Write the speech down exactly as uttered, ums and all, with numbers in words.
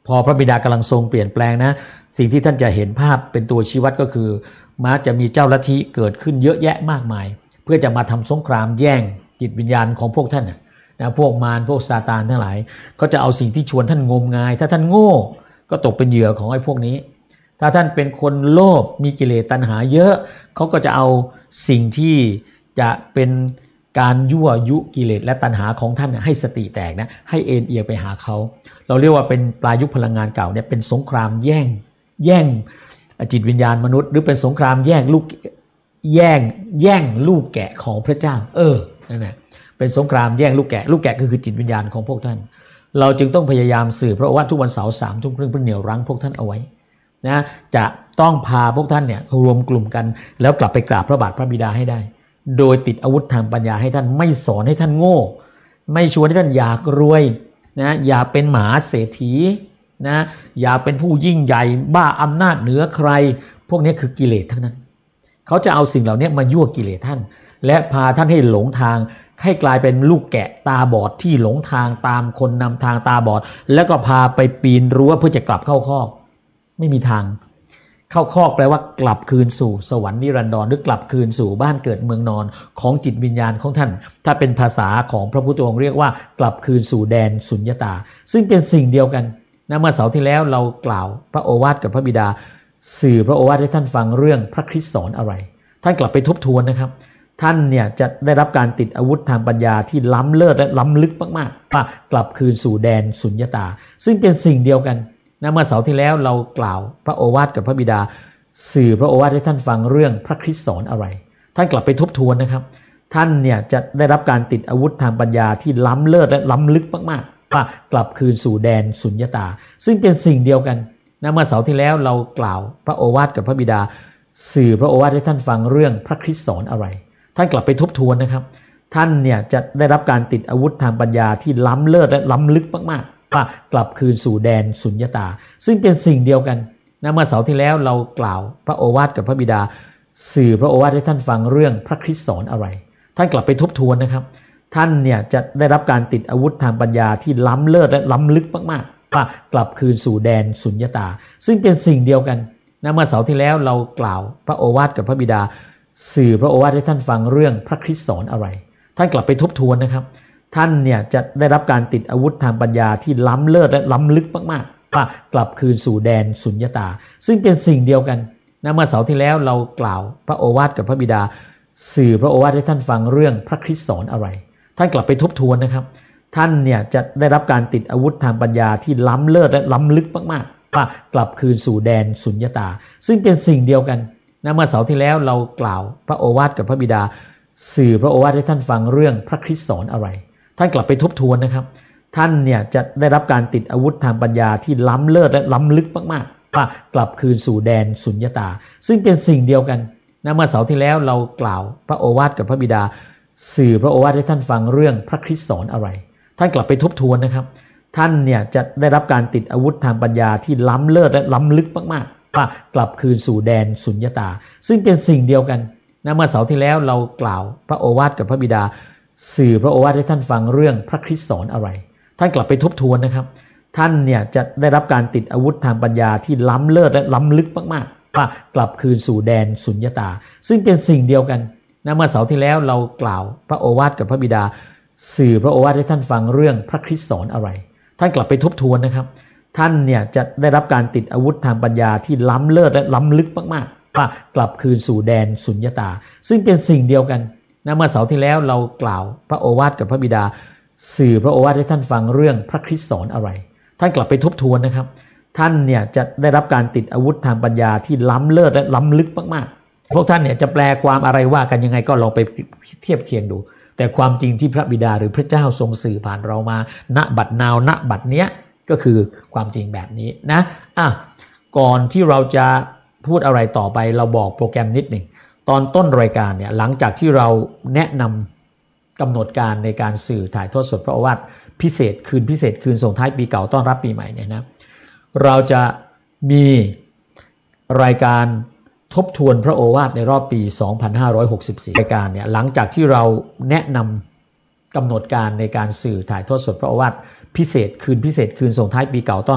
พอพระบิดากำลังทรงเปลี่ยนแปลงนะสิ่งที่ท่านจะเห็นภาพเป็นตัวชี้วัดก็คือมักจะมีเจ้าลัทธิเกิดขึ้นเยอะแยะมากมายเพื่อจะมาทำสงครามแย่งจิตวิญญาณของพวกท่านนะพวกมารพวกซาตานทั้งหลายเขาจะเอาสิ่งที่ชวนท่านงมงายถ้าท่านโง่ก็ตกเป็นเหยื่อของไอ้พวกนี้ถ้าท่านเป็นคนโลภมีกิเลสตัณหาเยอะเขาก็จะเอาสิ่งที่จะเป็นการยั่วยุกิเลสและตัณหาของท่านให้สติแตกนะให้เอ็นเอียงไปหาเขาเราเรียกว่าเป็นปลายุคพลังงานเก่าเนี่ยเป็นสงครามแย่งแย่งจิตวิญญาณมนุษย์หรือเป็นสงครามแย่งลูกแย่งแย่งลูกแกะของพระเจ้าเออนั่นแหละเป็นสงครามแย่งลูกแกะลูกแกะก็คือจิตวิญญาณของพวกท่านเราจึงต้องพยายามสื่อเพราะว่าทุกวันเสาร์สามทุ่มครึ่งเพื่อเหนี่ยวรั้งพวกท่านเอาไว้นะจะต้องพาพวกท่านเนี่ยรวมกลุ่มกันแล้วกลับไปกราบพระบาทพระบิดาให้ได้โดยติดอาวุธทางปัญญาให้ท่านไม่สอนให้ท่านโง่ไม่ชวนให้ท่านอยากรวยนะอย่าเป็นหมาเศรษฐีนะอย่าเป็นผู้ยิ่งใหญ่บ้าอำนาจเหนือใครพวกนี้คือกิเลสทั้งนั้นเขาจะเอาสิ่งเหล่านี้มายั่วกิเลสท่านและพาท่านให้หลงทางให้กลายเป็นลูกแกะตาบอดที่หลงทางตามคนนำทางตาบอดแล้วก็พาไปปีนรั้วเพื่อจะกลับเข้าคอกไม่มีทางเข้าคอกแปลว่ากลับคืนสู่สวรรค์นิรันดรหรือกลับคืนสู่บ้านเกิดเมืองนอนของจิตวิญญาณของท่านถ้าเป็นภาษาของพระพุทธองค์เรียกว่ากลับคืนสู่แดนสุญญตาซึ่งเป็นสิ่งเดียวกันนะเมื่อเสาร์ที่แล้วเรากล่าวพระโอวาทกับพระบิดาสื่อพระโอวาทให้ท่านฟังเรื่องพระคริสต์สอนอะไรท่านกลับไปทบทวนนะครับท่านเนี่ยจะได้รับการติดอาวุธทางปัญญาที่ล้ำเลิศและล้ำลึกมากๆว่ากลับคืนสู่แดนสุญญตาซึ่งเป็นสิ่งเดียวกันนะเมื่อเสาร์ที่แล้วเรากล่าวพระโอวาทกับพระบิดาสื่อพระโอวาทให้ท่านฟังเรื่องพระคริสต์สอนอะไรท่านกลับไปทบทวนนะครับท่านเนี่ยจะได้รับการติดอาวุธทางปัญญาที่ล้ำเลิศและล้ำลึกมากๆว่ากลับคืนสู่แดนสุญญตาซึ่งเป็นสิ่งเดียวกันนะเมื่อเสาร์ที่แล้วเรากล่าวพระโอวาทกับพระบิดาสื่อพระโอวาทให้ท่านฟังเรื่องพระคริสต์สอนอะไรท่านกลับไปทบทวนนะครับท่านเนี่ยจะได้รับการติดอาวุธทางปัญญาที่ล้ำเลิศและล้ำลึกมากๆว่ากลับคืนสู่แดนสุญญตาซึ่งเป็นสิ่งเดียวกันนะเมื่อเสาร์ที่แล้วเรากล่าวพระโอวาทกับพระบิดาสื่อพระโอวาทให้ท่านฟังเรื่องพระคริสต์สอนอะไรท่านกลับไปทบทวนนะครับท่านเนี่ยจะได้รับการติดอาวุธทางปัญญาที่ล้ำเลิศและล้ำลึกมากๆว่ากลับคืนสู่แดนสุญญตาซึ่งเป็นสิ่งเดียวกันนะเมื่อเสาร์ที่แล้วเรากล่าวพระโอวาทกับพระบิดาสื่อพระโอวาทให้ท่านฟังเรื่องพระคริสต์สอนอะไรท่านกลับไปทบทวนนะครับท่านเนี่ยจะได้รับการติดอาวุธทางปัญญาที่ล้ำเลิศและล้ำลึกมากๆว่ากลับคืนสู่แดนสุญญตาซึ่งเป็นสิ่งเดียวกันนะเมื่อเสาร์ที่แล้วเรากล่าวพระโอวาทกับพระบิดาสื่อพระโอวาทให้ท่านฟังเรื่องพระคริสต์สอนอะไรท่านกลับไปทบทวนนะครับท่านเนี่ยจะได้รับการติดอาวุธทางปัญญาที่ล้ำเลิศและล้ำลึกมากๆว่ากลับคืนสู่แดนสุญญตาซึ่งเป็นสิ่งเดียวกันนะเมื่อเสาร์ที่แล้วเรากล่าวพระโอวาทกับพระบิดาสื่อพระโอวาทให้ท่านฟังเรื่องพระคริสต์สอนอะไรท่านกลับไปทบทวนนะครับท่านเนี่ยจะได้รับการติดอาวุธทางปัญญาที่ล้ำเลิศและล้ำลึกมากๆว่ากลับคืนสู่แดนสุญญตาซึ่งเป็นสิ่งเดียวกันนะเมื่อเสาร์ที่แล้วเรากล่าวพระโอวาทกับพระบิดาสื่อพระโอวาทให้ท่านฟังเรื่องพระคริสต์สอนอะไรท่านกลับไปทบทวนนะครับท่านเนี่ยจะได้รับการติดอาวุธทางปัญญาที่ล้ำเลิศและล้ำลึกมากๆว่ากลับคืนสู่แดนสุญญตาซึ่งเป็นสิ่งเดียวกันนะเมื่อเสาร์ที่แล้วเรากล่าวพระโอวาทกับพระบิดาสื่อพระโอวาทให้ท่านฟังเรื่องพระคริสต์สอนอะไรท่านกลับไปทบทวนนะครับท่านเนี่ยจะได้รับการติดอาวุธทางปัญญาที่ล้ำเลิศและล้ำลึกมากๆว่ากลับคืนสู่แดนสุญญตาซึ่งเป็นสิ่งเดียวกันนะเมื่อเสาร์ที่แล้วเรากล่าวพระโอวาทกับพระบิดาสื่อพระโอวาทให้ท่านฟังเรื่องพระคริสต์สอนอะไรท่านกลับไปทบทวนนะครับท่านเนี่ยจะได้รับการติดอาวุธทางปัญญาที่ล้ำเลิศและล้ำลึกมากๆว่ากลับคืนสู่แดนสุญญตาซึ่งเป็นสิ่งเดียวกันนะเมื่อเสาร์ที่แล้วเรากล่าวพระโอวาทกับพระบิดาสื่อพระโอวาทให้ท่านฟังเรื่องพระคริสต์สอนอะไรท่านกลับไปทบทวนนะครับท่านเนี่ยจะได้รับการติดอาวุธทางปัญญาที่ล้ำเลิศและล้ำลึกมากๆพวกท่านเนี่ยจะแปลความอะไรว่ากันยังไงก็ลองไปเทียบเคียงดูแต่ความจริงที่พระบิดาหรือพระเจ้าทรงสื่อผ่านเรามาณบัดนาวณบัดเนี้ยก็คือความจริงแบบนี้นะอ่ะก่อนที่เราจะพูดอะไรต่อไปเราบอกโปรแกรมนิดหนึ่งตอนต้นรายการเนี่ยหลังจากที่เราแนะนำกำหนดการในการสื่อถ่ายทอดสดพระโอวาทพิเศษคืนพิเศษคืนส่งท้ายปีเก่าต้อนรับปีใหม่เนี่ยนะเราจะมีรายการทบทวนพระโอวาทในรอบปีสองพันห้าร้อยหกสิบสี่รายการเนี่ยหลังจากที่เราแนะนำกำหนดการในการสื่อถ่ายทอดสดพระโอวาทพิเศษคืนพิเศษคืนส่งท้ายปีเก่าต้อน